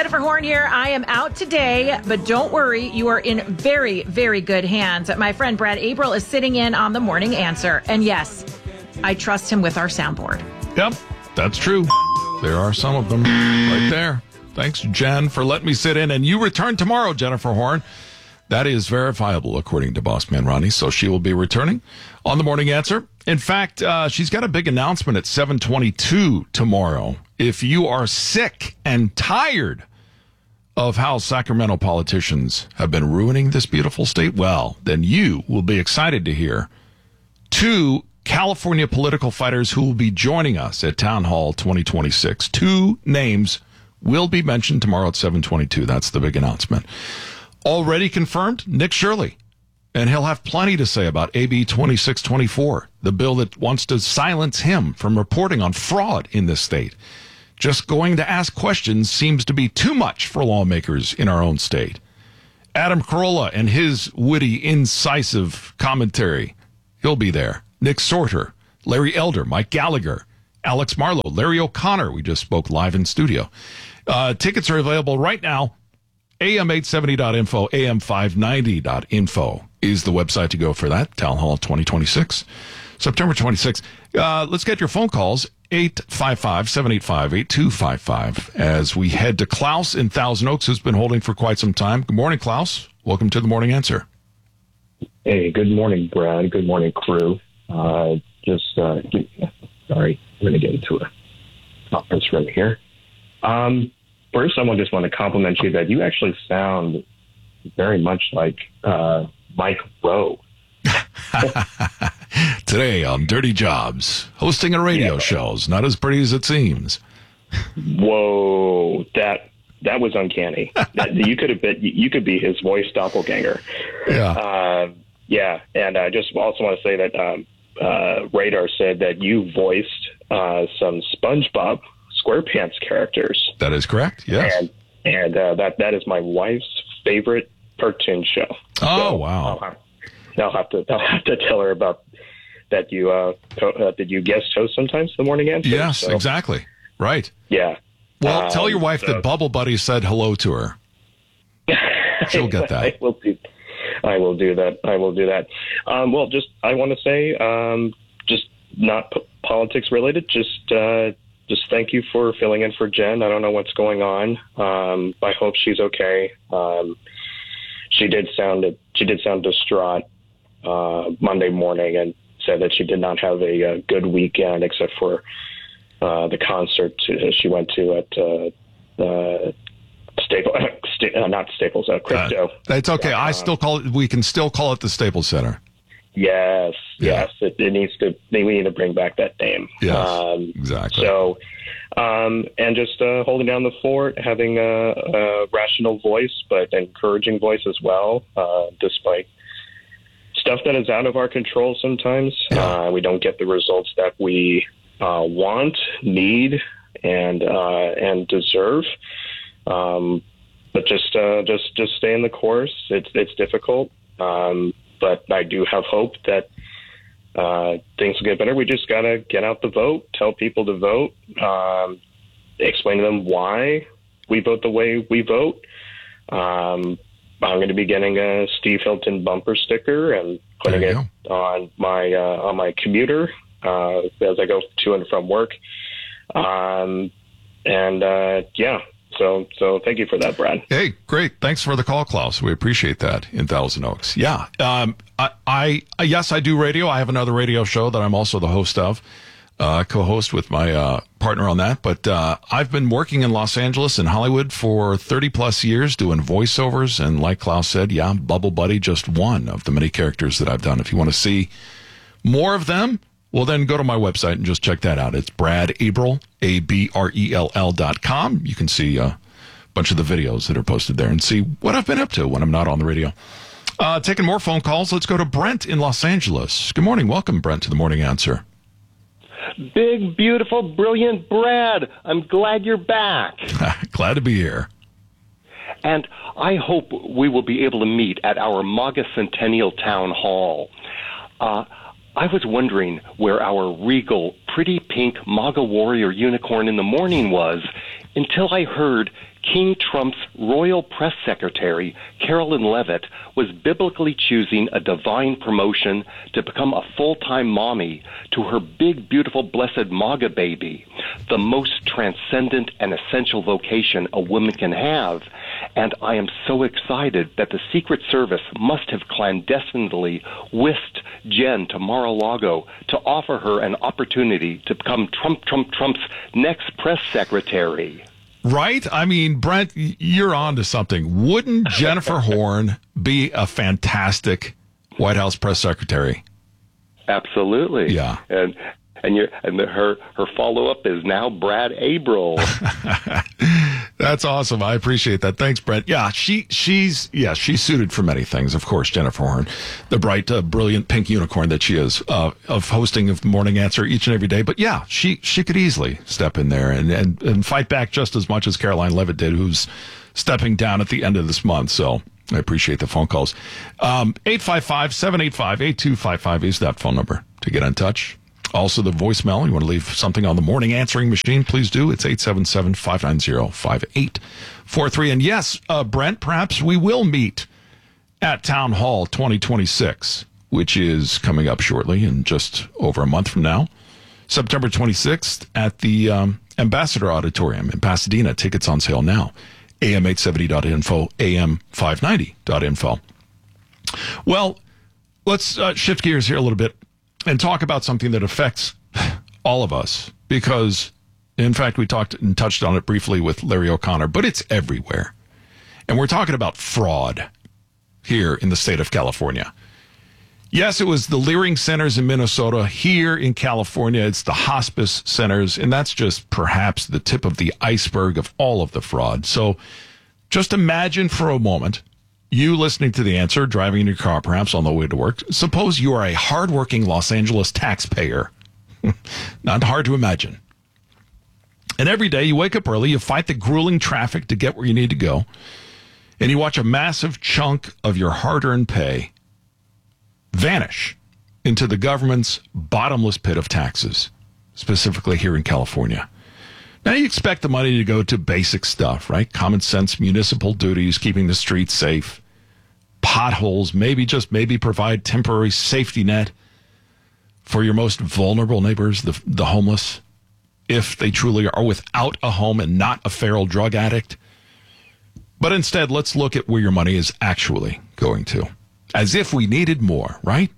Jennifer Horn here. I am out today, but don't worry, you are in very, very good hands. My friend Brad April is sitting in on the Morning Answer. And yes, I trust him with our soundboard. Yep, that's true. There are some of them right there. Thanks, Jen, for letting me sit in. And you return tomorrow, Jennifer Horn. That is verifiable, according to Boss Man Ronnie. So she will be returning on the Morning Answer. In fact, she's got a big announcement at 7:22 tomorrow. If you are sick and tired of how Sacramento politicians have been ruining this beautiful state, well, then you will be excited to hear two California political fighters who will be joining us at Town Hall 2026. Two names will be mentioned tomorrow at 7:22. That's the big announcement. Already confirmed, Nick Shirley. And he'll have plenty to say about AB 2624, the bill that wants to silence him from reporting on fraud in this state. Just going to ask questions seems to be too much for lawmakers in our own state. Adam Carolla and his witty, incisive commentary. He'll be there. Nick Sorter, Larry Elder, Mike Gallagher, Alex Marlowe, Larry O'Connor. We just spoke live in studio. Tickets are available right now. AM870.info, AM590.info is the website to go for that. Town Hall 2026, September 26th. Let's get your phone calls, 855-785-8255, as we head to Klaus in Thousand Oaks, who's been holding for quite some time. Good morning, Klaus. Welcome to the Morning Answer. Hey, good morning, Brad. Good morning, crew. Sorry, I'm going to get into a conference room here. First, I just want to compliment you that you actually sound very much like Mike Rowe. Today on Dirty Jobs, hosting a radio show's not as pretty as it seems. Whoa, that was uncanny. You could be his voice doppelganger. Yeah. And I just also want to say that Radar said that you voiced some SpongeBob SquarePants characters. That is correct. Yes. And that is my wife's favorite cartoon show. Oh, so wow. I'll have to tell her about that. Did you guest host sometimes the Morning Answer? Yes, exactly. Right. Yeah. Well, tell your wife that Bubble Buddy said hello to her. She'll get that. I will do that. I want to say, just not politics related, just thank you for filling in for Jen. I don't know what's going on. I hope she's okay. She did sound distraught Monday morning and said that she did not have a good weekend except for the concert she went to at Crypto. It's okay. We can still call it the Staples Center. Yes. It needs to. We need to bring back that name. Yes, exactly. So, and just holding down the fort, having a rational voice, but encouraging voice as well, despite stuff that is out of our control sometimes. Yeah. We don't get the results that we want, need, and deserve. But just stay in the course. It's difficult. But I do have hope that things will get better. We just got to get out the vote, tell people to vote, explain to them why we vote the way we vote. I'm going to be getting a Steve Hilton bumper sticker and putting it on my commuter as I go to and from work. So thank you for that, Brad. Hey, great. Thanks for the call, Klaus. We appreciate that in Thousand Oaks. Yeah. Yes, I do radio. I have another radio show that I'm also the host of, co-host with my partner on that. But I've been working in Los Angeles and Hollywood for 30 plus years doing voiceovers. And like Klaus said, Bubble Buddy, just one of the many characters that I've done. If you want to see more of them, well, then go to my website and just check that out. It's Brad April, ABRELL.com. You can see a bunch of the videos that are posted there and see what I've been up to when I'm not on the radio. Taking more phone calls. Let's go to Brent in Los Angeles. Good morning. Welcome, Brent, to the Morning Answer. Big, beautiful, brilliant Brad. I'm glad you're back. Glad to be here. And I hope we will be able to meet at our MAGA Centennial Town Hall. I was wondering where our regal pretty pink MAGA warrior unicorn in the morning was until I heard King Trump's royal press secretary, Carolyn Leavitt, was biblically choosing a divine promotion to become a full-time mommy to her big, beautiful, blessed MAGA baby, the most transcendent and essential vocation a woman can have. And I am so excited that the Secret Service must have clandestinely whisked Jen to Mar-a-Lago to offer her an opportunity to become Trump's next press secretary. Right? I mean, Brent, you're on to something. Wouldn't Jennifer Horn be a fantastic White House press secretary? Absolutely. Yeah. And her follow-up is now Brad Abril. That's awesome. I appreciate that. Thanks, Brent. Yeah, she's suited for many things. Of course, Jennifer Horn, the bright, brilliant pink unicorn that she is, of hosting of the Morning Answer each and every day. But yeah, she could easily step in there and fight back just as much as Caroline Leavitt did, who's stepping down at the end of this month. So I appreciate the phone calls. 855-785-8255 is that phone number to get in touch. Also, the voicemail. You want to leave something on the morning answering machine, please do. It's 877-590-5843. And yes, Brent, perhaps we will meet at Town Hall 2026, which is coming up shortly in just over a month from now. September 26th at the Ambassador Auditorium in Pasadena. Tickets on sale now. am870.info, am590.info. Well, let's shift gears here a little bit and talk about something that affects all of us, because, in fact, we talked and touched on it briefly with Larry O'Connor, but it's everywhere. And we're talking about fraud here in the state of California. Yes, it was the Leering centers in Minnesota. Here in California, it's the hospice centers, and that's just perhaps the tip of the iceberg of all of the fraud. So just imagine for a moment you listening to The Answer, driving in your car, perhaps on the way to work. Suppose you are a hardworking Los Angeles taxpayer. Not hard to imagine. And every day you wake up early, you fight the grueling traffic to get where you need to go, and you watch a massive chunk of your hard-earned pay vanish into the government's bottomless pit of taxes, specifically here in California. Now, you expect the money to go to basic stuff, right? Common sense municipal duties, keeping the streets safe, potholes, maybe provide temporary safety net for your most vulnerable neighbors, the homeless, if they truly are without a home and not a feral drug addict. But instead, let's look at where your money is actually going to, as if we needed more, right?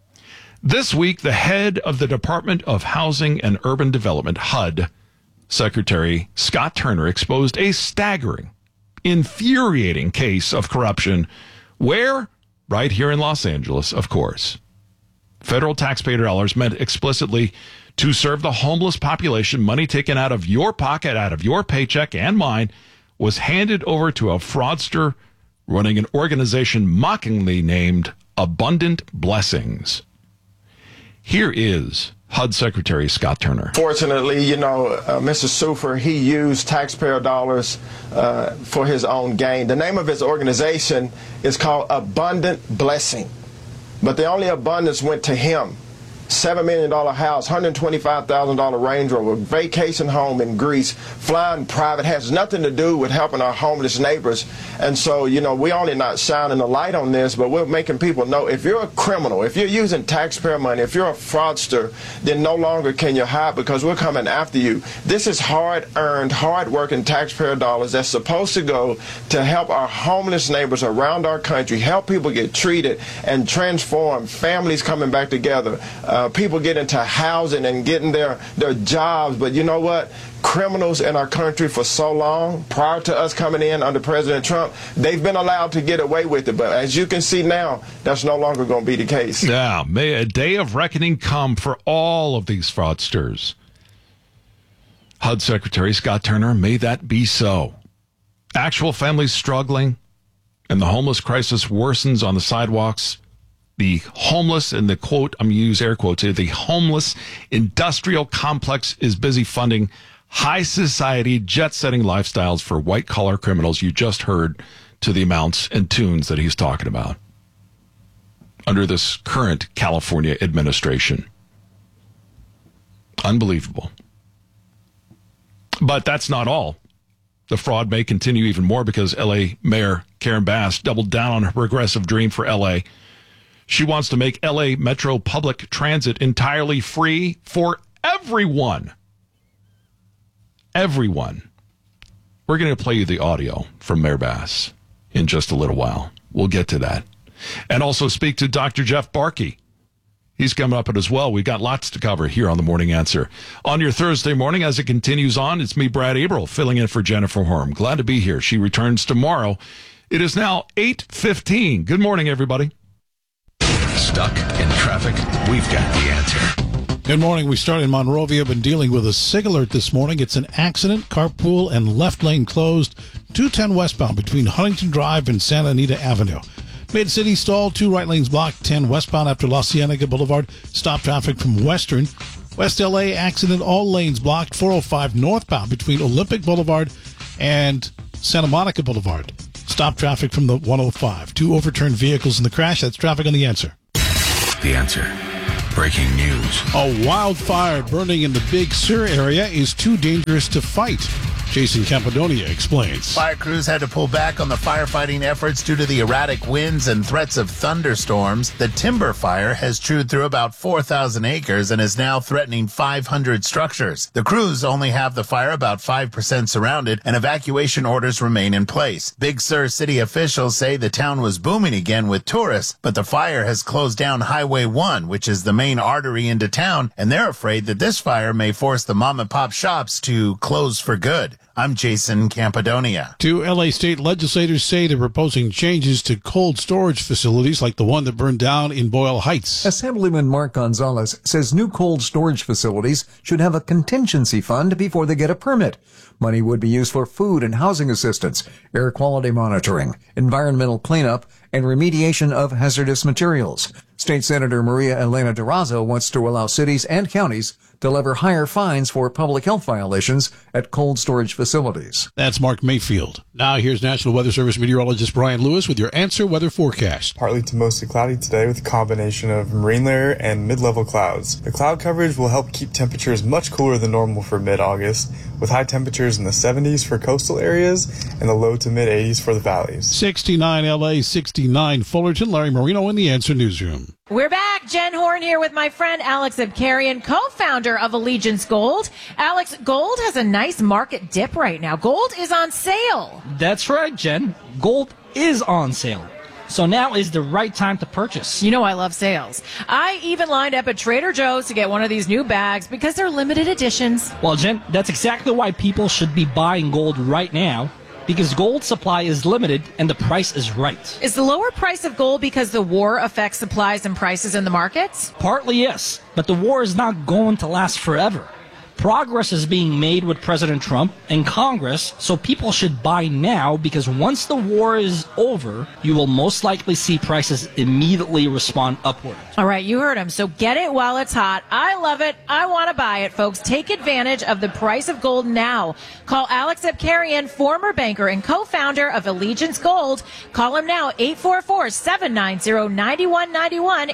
This week, the head of the Department of Housing and Urban Development, HUD, Secretary Scott Turner, exposed a staggering, infuriating case of corruption where, right here in Los Angeles, of course, federal taxpayer dollars meant explicitly to serve the homeless population, money taken out of your pocket, out of your paycheck and mine, was handed over to a fraudster running an organization mockingly named Abundant Blessings. Here is HUD Secretary Scott Turner. Fortunately, Mr. Sufer, he used taxpayer dollars for his own gain. The name of his organization is called Abundant Blessing, but the only abundance went to him. $7 million house, $125,000 Range Rover, vacation home in Greece, flying private, has nothing to do with helping our homeless neighbors. And so, we're only not shining a light on this, but we're making people know if you're a criminal, if you're using taxpayer money, if you're a fraudster, then no longer can you hide, because we're coming after you. This is hard-earned, hard-working taxpayer dollars that's supposed to go to help our homeless neighbors around our country, help people get treated and transform, families coming back together, people get into housing and getting their jobs. But you know what? Criminals in our country for so long, prior to us coming in under President Trump, they've been allowed to get away with it. But as you can see now, that's no longer going to be the case. Yeah, may a day of reckoning come for all of these fraudsters. HUD Secretary Scott Turner, may that be so. Actual families struggling, and the homeless crisis worsens on the sidewalks. The homeless, and the quote, I'm going to use air quotes here, the homeless industrial complex is busy funding high society, jet-setting lifestyles for white-collar criminals. You just heard to the amounts and tunes that he's talking about under this current California administration. Unbelievable. But that's not all. The fraud may continue even more because L.A. Mayor Karen Bass doubled down on her progressive dream for L.A. She wants to make L.A. Metro public transit entirely free for everyone. Everyone. We're going to play you the audio from Mayor Bass in just a little while. We'll get to that. And also speak to Dr. Jeff Barkey. He's coming up as well. We've got lots to cover here on The Morning Answer. On your Thursday morning, as it continues on, it's me, Brad Averill, filling in for Jennifer Horn. Glad to be here. She returns tomorrow. It is now 8:15. Good morning, everybody. Stuck in traffic? We've got the answer. Good morning. We start in Monrovia. Been dealing with a SIG alert this morning. It's an accident, carpool, and left lane closed. 210 westbound between Huntington Drive and Santa Anita Avenue. Mid-City stalled, 2 right lanes blocked, 10 westbound after La Cienega Boulevard. Stop traffic from Western. West LA accident, all lanes blocked. 405 northbound between Olympic Boulevard and Santa Monica Boulevard. Stop traffic from the 105. 2 overturned vehicles in the crash. That's traffic on The Answer. The Answer. Breaking news. A wildfire burning in the Big Sur area is too dangerous to fight. Jason Campodonia explains. Fire crews had to pull back on the firefighting efforts due to the erratic winds and threats of thunderstorms. The timber fire has chewed through about 4,000 acres and is now threatening 500 structures. The crews only have the fire about 5% surrounded, and evacuation orders remain in place. Big Sur city officials say the town was booming again with tourists, but the fire has closed down Highway 1, which is the main artery into town, and they're afraid that this fire may force the mom-and-pop shops to close for good. I'm Jason Campodonia. 2 L.A. state legislators say they're proposing changes to cold storage facilities like the one that burned down in Boyle Heights. Assemblyman Mark Gonzalez says new cold storage facilities should have a contingency fund before they get a permit. Money would be used for food and housing assistance, air quality monitoring, environmental cleanup, and remediation of hazardous materials. State Senator Maria Elena Durazo wants to allow cities and counties to lever higher fines for public health violations at cold storage facilities. That's Mark Mayfield. Now here's National Weather Service meteorologist Brian Lewis with your Answer weather forecast. Partly to mostly cloudy today with a combination of marine layer and mid-level clouds. The cloud coverage will help keep temperatures much cooler than normal for mid-August, with high temperatures in the 70s for coastal areas and the low to mid-80s for the valleys. 69 LA, 69 Fullerton. Larry Marino in the Answer Newsroom. We're back. Jen Horn here with my friend Alex Abkarian, co-founder of Allegiance Gold. Alex, gold has a nice market dip right now. Gold is on sale. That's right, Jen. Gold is on sale. So now is the right time to purchase. You know I love sales. I even lined up at Trader Joe's to get one of these new bags because they're limited editions. Well, Jen, that's exactly why people should be buying gold right now. Because gold supply is limited and the price is right. Is the lower price of gold because the war affects supplies and prices in the markets? Partly, yes. But the war is not going to last forever. Progress is being made with President Trump and Congress, so people should buy now because once the war is over, you will most likely see prices immediately respond upward. All right, you heard him. So get it while it's hot. I love it. I want to buy it, folks. Take advantage of the price of gold now. Call Alex Abkarian, former banker and co-founder of Allegiance Gold. Call him now, 844-790-9191,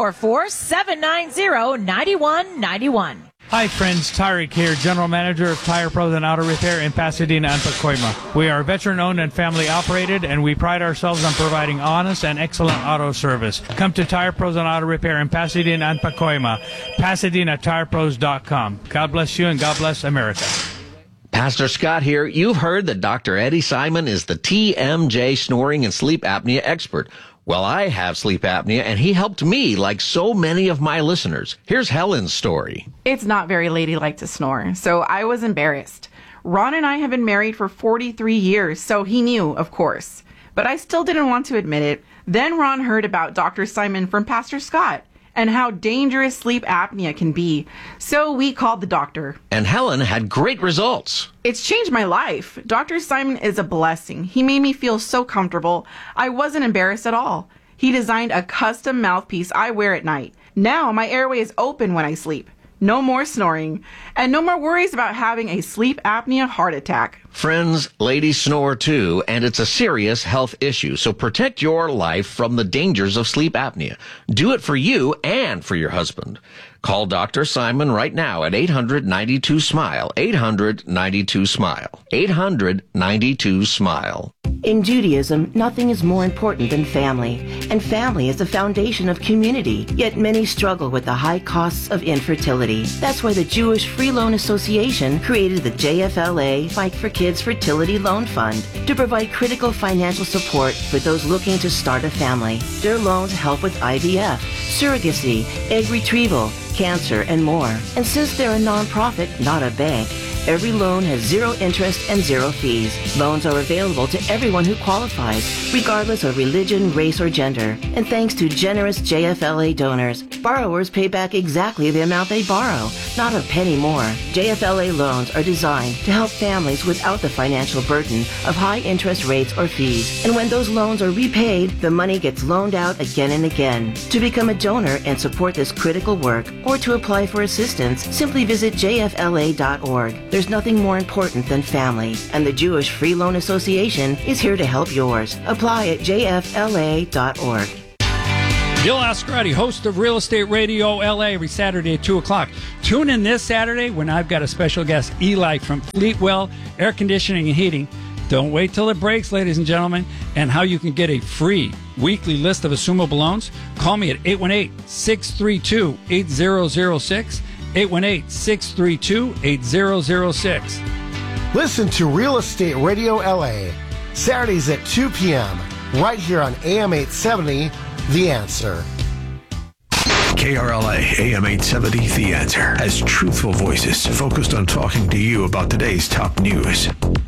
844-790-9191. Hi friends, Tyreek here, General Manager of Tire Pros and Auto Repair in Pasadena and Pacoima. We are veteran-owned and family-operated, and we pride ourselves on providing honest and excellent auto service. Come to Tire Pros and Auto Repair in Pasadena and Pacoima, PasadenaTirePros.com. God bless you and God bless America. Pastor Scott here. You've heard that Dr. Eddie Simon is the TMJ snoring and sleep apnea expert. Well, I have sleep apnea, and he helped me like so many of my listeners. Here's Helen's story. It's not very ladylike to snore, so I was embarrassed. Ron and I have been married for 43 years, so he knew, of course. But I still didn't want to admit it. Then Ron heard about Dr. Simon from Pastor Scott and how dangerous sleep apnea can be. So we called the doctor. And Helen had great results. It's changed my life. Dr. Simon is a blessing. He made me feel so comfortable. I wasn't embarrassed at all. He designed a custom mouthpiece I wear at night. Now my airway is open when I sleep. No more snoring. And no more worries about having a sleep apnea heart attack. Friends, ladies snore too, and it's a serious health issue. So protect your life from the dangers of sleep apnea. Do it for you and for your husband. Call Dr. Simon right now at 800-92-SMILE. 800-92-SMILE. 800-92-SMILE. In Judaism, nothing is more important than family, and family is the foundation of community, yet many struggle with the high costs of infertility. That's why the Jewish Free Loan Association created the JFLA Fight for Kids Fertility Loan Fund to provide critical financial support for those looking to start a family. Their loans help with IVF, surrogacy, egg retrieval, cancer, and more. And since they're a nonprofit, not a bank, every loan has 0 interest and 0 fees. Loans are available to everyone who qualifies, regardless of religion, race, or gender. And thanks to generous JFLA donors, borrowers pay back exactly the amount they borrow, not a penny more. JFLA loans are designed to help families without the financial burden of high interest rates or fees. And when those loans are repaid, the money gets loaned out again and again. To become a donor and support this critical work, or to apply for assistance, simply visit jfla.org. There's nothing more important than family, and the Jewish Free Loan Association is here to help yours. Apply at jfla.org. Bill Ascarati, host of Real Estate Radio LA, every Saturday at 2 o'clock. Tune in this Saturday when I've got a special guest, Eli from Fleetwell Air Conditioning and Heating. Don't wait till it breaks, ladies and gentlemen. And how you can get a free weekly list of assumable loans. Call me at 818-632-8006. 818-632-8006. Listen to Real Estate Radio LA, Saturdays at 2 p.m., right here on AM 870, The Answer. KRLA AM 870, The Answer, has truthful voices focused on talking to you about today's top news.